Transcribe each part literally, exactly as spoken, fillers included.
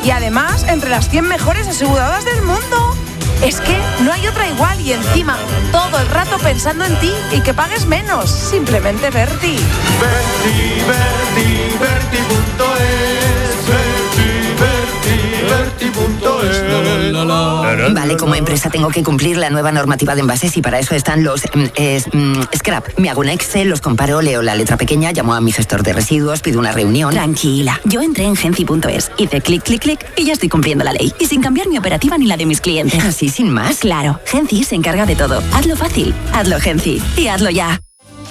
Y además, entre las cien mejores aseguradoras del mundo. Es que no hay otra igual y encima todo el rato pensando en ti y que pagues menos. Simplemente Verti. Verti, Verti, Verti punto es. Verti, Verti, Verti punto es. Vale, como empresa tengo que cumplir la nueva normativa de envases y para eso están los eh, eh, scrap. Me hago un Excel, los comparo, leo la letra pequeña, llamo a mi gestor de residuos, pido una reunión. Tranquila, yo entré en Genci punto es, hice clic, clic, clic y ya estoy cumpliendo la ley. Y sin cambiar mi operativa ni la de mis clientes. ¿Así sin más? Claro, Genci se encarga de todo. Hazlo fácil, hazlo Genci y hazlo ya.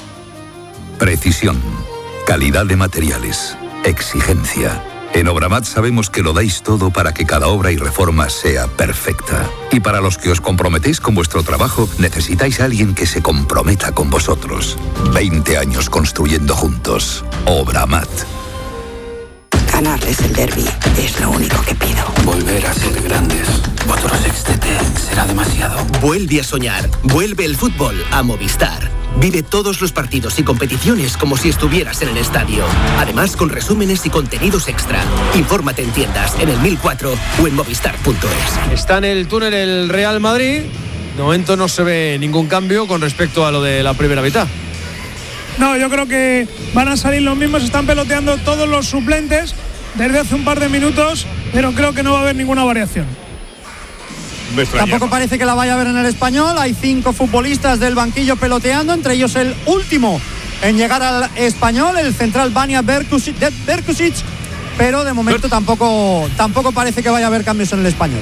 Precisión, calidad de materiales, exigencia. En Obramat sabemos que lo dais todo para que cada obra y reforma sea perfecta. Y para los que os comprometéis con vuestro trabajo, necesitáis a alguien que se comprometa con vosotros. veinte años construyendo juntos. Obramat. Ganarles el derbi es lo único que pido. Volver a ser grandes. Otro sextete será demasiado. Vuelve a soñar. Vuelve el fútbol a Movistar. Vive todos los partidos y competiciones como si estuvieras en el estadio. Además, con resúmenes y contenidos extra. Infórmate en tiendas, en el mil cuatro o en movistar punto es. Está en el túnel el Real Madrid. De momento no se ve ningún cambio con respecto a lo de la primera mitad. No, yo creo que van a salir los mismos. Están peloteando todos los suplentes desde hace un par de minutos, pero creo que no va a haber ninguna variación. Tampoco parece que la vaya a ver en el Español. Hay cinco futbolistas del banquillo peloteando, entre ellos el último en llegar al Español, el central Vanja Berkusic, pero de momento tampoco, tampoco parece que vaya a haber cambios en el Español.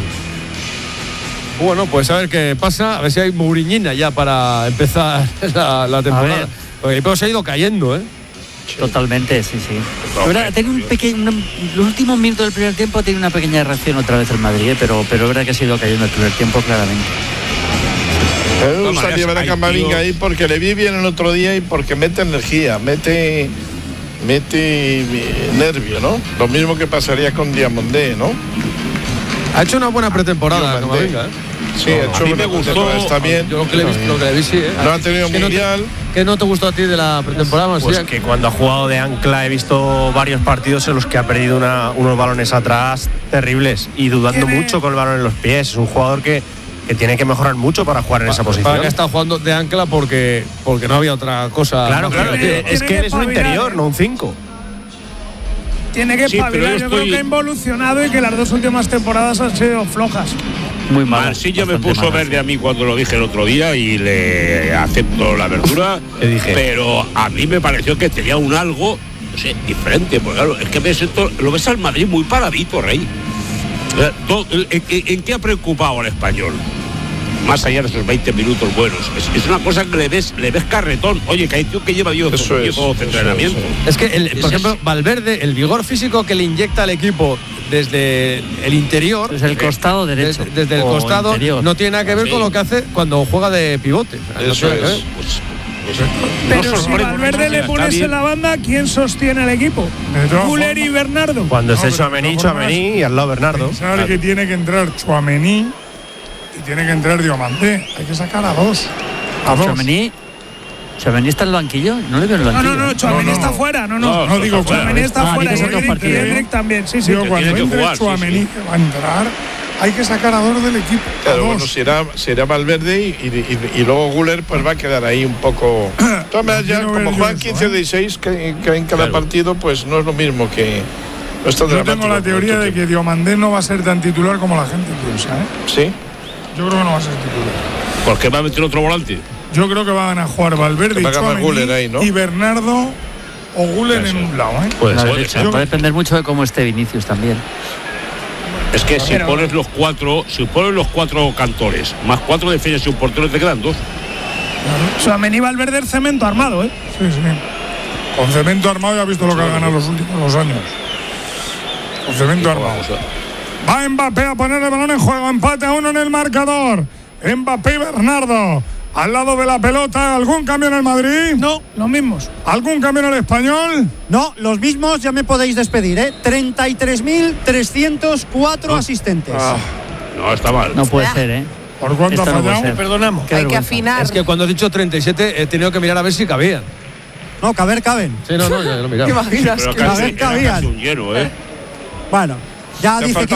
Bueno, pues a ver qué pasa, a ver si hay Mouriñina ya para empezar la, la temporada. Porque el equipo se ha ido cayendo, ¿eh? Sí. Totalmente, sí, sí. Verdad, tiene un pequeño, un, los últimos minutos del primer tiempo tiene una pequeña reacción otra vez el Madrid, ¿eh? pero pero es verdad que ha sido cayendo el primer tiempo claramente. Me gusta llevar a Camavinga ahí porque le vi bien el otro día y porque mete energía, mete mete nervio, ¿no? Lo mismo que pasaría con Diamandé, ¿no? Ha hecho una buena pretemporada Camavinga, ¿eh? Sí, no, ha hecho a mí me gustó. Está bien. Yo lo que le he visto, lo que le vi, sí, ¿eh? No ha tenido mundial. No te, ¿Qué no te gustó a ti de la pretemporada? Pues ¿sí? Que cuando ha jugado de ancla he visto varios partidos en los que ha perdido una, unos balones atrás terribles y dudando mucho con el balón en los pies. Es un jugador que, que tiene que mejorar mucho para jugar en pa, esa posición. Para que ha estado jugando de ancla porque, porque no había otra cosa. Claro, claro. Tiene, es que él es un interior, ¿eh? No un cinco. Tiene que espabilar. Sí, yo, yo estoy... creo que ha evolucionado y que las dos últimas temporadas han sido flojas. Muy mal. Marsillo me puso verde a mí cuando lo dije el otro día y le acepto la verdura. ¿Qué dije? Pero a mí me pareció que tenía un algo, no sé, diferente. Porque claro, es que ves esto, lo ves al Madrid muy paradito, Rey. ¿En, en, en qué ha preocupado al Español? Más allá de esos veinte minutos buenos. Es, es una cosa que le ves, le ves carretón. Oye, que hay tío que lleva Dios eso es, de entrenamiento. Es, es que, el, por ejemplo, es. Valverde, el vigor físico que le inyecta al equipo desde el interior, desde el costado derecho, desde, desde el costado, interior. No tiene nada que ver sí. con lo que hace cuando juega de pivote. Eso no es. Pues, pues, pero no si Valverde le pones en la banda, ¿quién sostiene al equipo? Müller y Bernardo. Cuando no, es el Tchouaméni, Tchouaméni y al lado Bernardo. Pensar claro. que tiene que entrar Tchouaméni y tiene que entrar Diomandé. Hay que sacar a dos. A dos. Tchouaméni, Tchouaméni está en el banquillo. No le veo en el banquillo. No, no, no. Tchouaméni no, no. está fuera. No, no. No, no digo Tchouaméni está fuera. Y Hendrik también. Sí, sí. Digo, cuando entre Tchouaméni sí, sí. que va a entrar, hay que sacar a dos del equipo. Claro, bueno, será, será Valverde y, y, y, y luego Güler pues va a quedar ahí un poco. Entonces, ya como juegan quince de seis que, que en cada claro. partido, pues no es lo mismo que. No es tan Yo tengo la teoría de que Diomandé no va a ser tan titular como la gente piensa, ¿eh? Sí. Yo creo que no va a ser titular. ¿Por qué va a meter otro volante? Yo creo que van a jugar Valverde y Tchouaméni ahí, ¿no? Y Bernardo o Güler en un lado, ¿eh? Puede, derecha. Yo... puede depender mucho de cómo esté Vinicius también. Es que si pero, pones los cuatro, si pones los cuatro cantores, más cuatro defensas y un portero, te quedan dos. Claro. Tchouaméni y Valverde el cemento armado, ¿eh? Sí, sí. Con cemento armado ya has visto lo que ha ganado los últimos los años. Con cemento armado. Va Mbappé a poner el balón en juego. Empate a uno en el marcador. Mbappé y Bernardo al lado de la pelota. ¿Algún cambio en el Madrid? No, los mismos. ¿Algún cambio en el Español? No, los mismos. Ya me podéis despedir, ¿eh? treinta y tres mil trescientos cuatro no. asistentes. Ah, no, está mal. No puede ser, ¿eh? ¿Por cuánto ha fallado? No perdonamos. Hay vergüenza. Que afinar. Es que cuando has dicho treinta y siete he tenido que mirar a ver si cabían. No, caber, caben. Sí, no, no, ya lo miraba. ¿Te imaginas? Sí, caber, cabían. Un lleno, ¿eh? Bueno, ya dice que